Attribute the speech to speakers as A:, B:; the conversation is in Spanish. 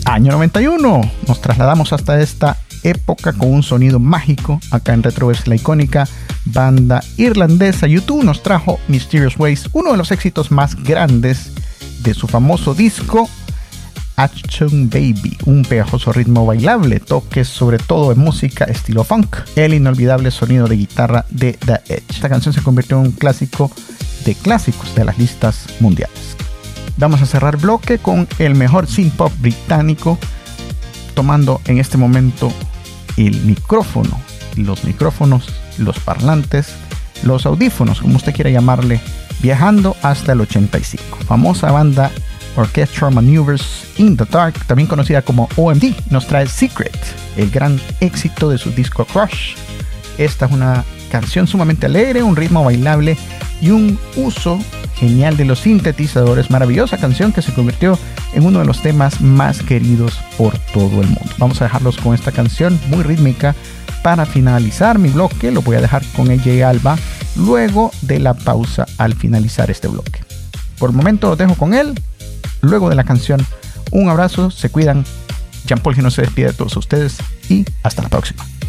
A: Año 91. Nos trasladamos hasta esta época con un sonido mágico. Acá en Retroverse, la icónica banda irlandesa U2 nos trajo Mysterious Ways, uno de los éxitos más grandes de su famoso disco Action Baby, un pegajoso ritmo bailable, toques sobre todo en música estilo funk, el inolvidable sonido de guitarra de The Edge. Esta canción se convirtió en un clásico de clásicos de las listas mundiales. Vamos a cerrar bloque con el mejor synth pop británico, tomando en este momento el micrófono, los micrófonos, los parlantes, los audífonos, como usted quiera llamarle, viajando hasta el 85. Famosa banda Orchestral Maneuvers in the Dark, también conocida como OMD, nos trae Secret, el gran éxito de su disco Crush. Esta es una canción sumamente alegre, un ritmo bailable y un uso genial de los sintetizadores. Maravillosa canción que se convirtió en uno de los temas más queridos por todo el mundo. Vamos a dejarlos con esta canción muy rítmica para finalizar mi bloque. Lo voy a dejar con AJ Alba luego de la pausa al finalizar este bloque. Por el momento los dejo con él. Luego de la canción, un abrazo, se cuidan. Jean Paul Gino se despide de todos ustedes y hasta la próxima.